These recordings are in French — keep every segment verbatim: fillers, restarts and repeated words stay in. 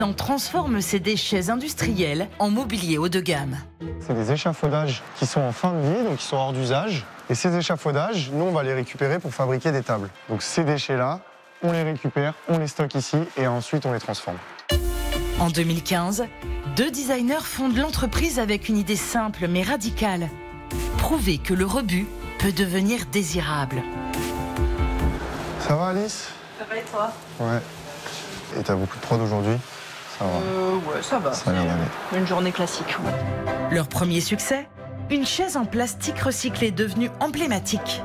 On transforme ces déchets industriels en mobilier haut de gamme. C'est des échafaudages qui sont en fin de vie, donc qui sont hors d'usage. Et ces échafaudages, nous, on va les récupérer pour fabriquer des tables. Donc ces déchets-là, on les récupère, on les stocke ici et ensuite on les transforme. En deux mille quinze, deux designers fondent l'entreprise avec une idée simple mais radicale. Prouver que le rebut peut devenir désirable. Ça va, Alice? Ça va et toi? Ouais. Et t'as beaucoup de prod aujourd'hui? Ça va. Euh, ouais, ça va. Ça a l'air d'aller. Une journée classique. Ouais. Leur premier succès, une chaise en plastique recyclé devenue emblématique.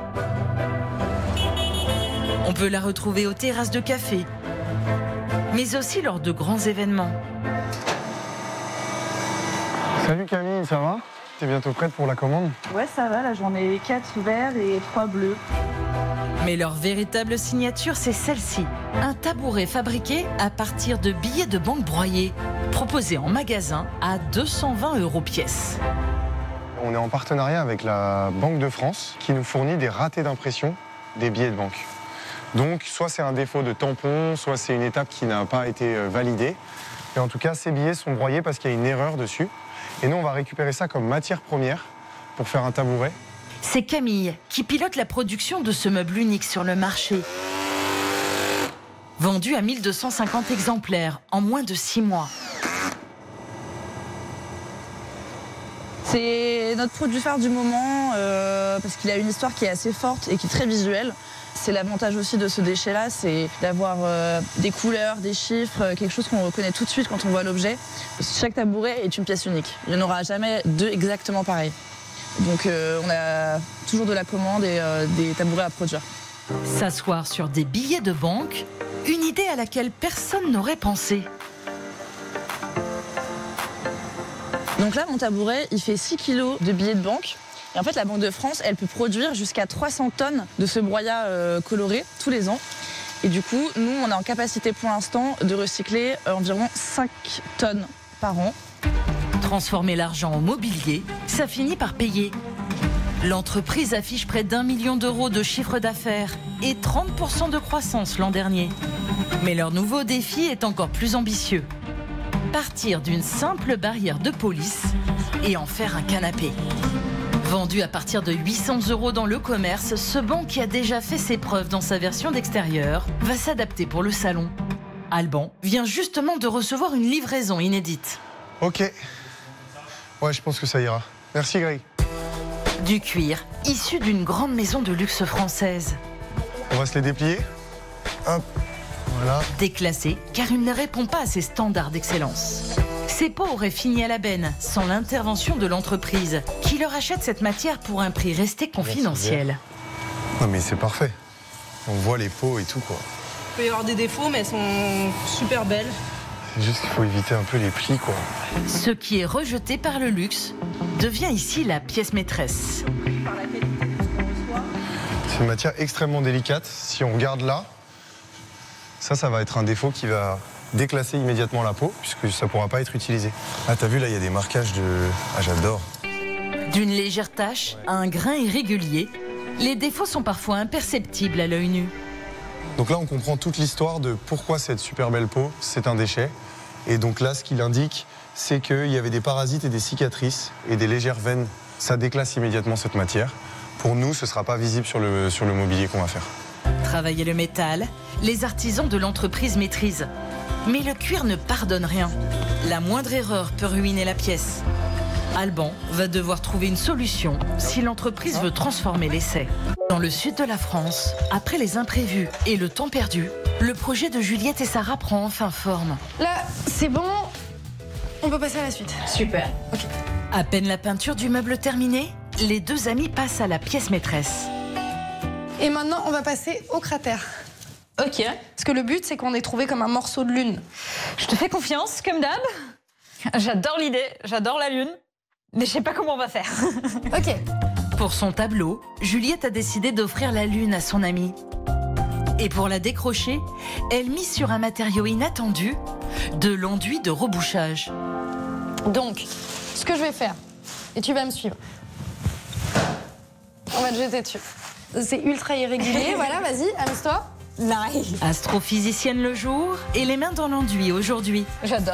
On peut la retrouver aux terrasses de café, mais aussi lors de grands événements. Salut Camille, ça va? T'es bientôt prête pour la commande? Ouais, ça va. Là, j'en ai quatre verts et trois bleus. Mais leur véritable signature, c'est celle-ci. Un tabouret fabriqué à partir de billets de banque broyés, proposé en magasin à deux cent vingt euros pièce. On est en partenariat avec la Banque de France qui nous fournit des ratés d'impression des billets de banque. Donc, soit c'est un défaut de tampon, soit c'est une étape qui n'a pas été validée. Et en tout cas, ces billets sont broyés parce qu'il y a une erreur dessus. Et nous, on va récupérer ça comme matière première pour faire un tabouret. C'est Camille qui pilote la production de ce meuble unique sur le marché. Vendu à mille deux cent cinquante exemplaires en moins de six mois. C'est notre produit phare du moment euh, parce qu'il a une histoire qui est assez forte et qui est très visuelle. C'est l'avantage aussi de ce déchet-là, c'est d'avoir euh, des couleurs, des chiffres, quelque chose qu'on reconnaît tout de suite quand on voit l'objet. Chaque tabouret est une pièce unique. Il n'y en aura jamais deux exactement pareils. Donc euh, on a toujours de la commande et euh, des tabourets à produire. S'asseoir sur des billets de banque, une idée à laquelle personne n'aurait pensé. Donc là, mon tabouret, il fait six kilos de billets de banque. Et en fait, la Banque de France, elle peut produire jusqu'à trois cents tonnes de ce broyat euh, coloré tous les ans. Et du coup, nous, on est en capacité pour l'instant de recycler euh, environ cinq tonnes par an. Transformer l'argent en mobilier, ça finit par payer. L'entreprise affiche près d'un million d'euros de chiffre d'affaires et trente pour cent de croissance l'an dernier. Mais leur nouveau défi est encore plus ambitieux. Partir d'une simple barrière de police et en faire un canapé. Vendu à partir de huit cents euros dans le commerce, ce banc qui a déjà fait ses preuves dans sa version d'extérieur va s'adapter pour le salon. Alban vient justement de recevoir une livraison inédite. Ok. Ouais, je pense que ça ira. Merci Greg. Du cuir, issu d'une grande maison de luxe française. On va se les déplier. Hop, voilà. Déclassé, car il ne répond pas à ses standards d'excellence. Ces pots auraient fini à la benne sans l'intervention de l'entreprise, qui leur achète cette matière pour un prix resté confidentiel. Non mais c'est parfait. On voit les pots et tout quoi. Il peut y avoir des défauts, mais elles sont super belles. C'est juste qu'il faut éviter un peu les plis quoi. Ce qui est rejeté par le luxe devient ici la pièce maîtresse. C'est une matière extrêmement délicate. Si on regarde là, ça, ça va être un défaut qui va déclasser immédiatement la peau, puisque ça ne pourra pas être utilisé. Ah, t'as vu, là, il y a des marquages de... Ah, j'adore. D'une légère tache à un grain irrégulier, les défauts sont parfois imperceptibles à l'œil nu. Donc là, on comprend toute l'histoire de pourquoi cette super belle peau, c'est un déchet. Et donc là, ce qu'il indique, c'est qu'il y avait des parasites et des cicatrices et des légères veines. Ça déclasse immédiatement cette matière. Pour nous, ce ne sera pas visible sur le, sur le mobilier qu'on va faire. Travailler le métal, les artisans de l'entreprise maîtrisent. Mais le cuir ne pardonne rien. La moindre erreur peut ruiner la pièce. Alban va devoir trouver une solution si l'entreprise veut transformer l'essai. Dans le sud de la France, après les imprévus et le temps perdu, le projet de Juliette et Sarah prend enfin forme. Là, c'est bon. On peut passer à la suite. Super. Ok. À peine la peinture du meuble terminée, les deux amis passent à la pièce maîtresse. Et maintenant, on va passer au cratère. Ok. Parce que le but, c'est qu'on ait trouvé comme un morceau de lune. Je te fais confiance, comme d'hab. J'adore l'idée, j'adore la lune. Mais je sais pas comment on va faire. Ok. Pour son tableau, Juliette a décidé d'offrir la lune à son amie. Et pour la décrocher, elle mise sur un matériau inattendu, de l'enduit de rebouchage. Donc, ce que je vais faire, et tu vas me suivre. On va te jeter dessus. C'est ultra irrégulier, voilà, vas-y, amuse-toi. Nice. Astrophysicienne le jour et les mains dans l'enduit aujourd'hui. J'adore.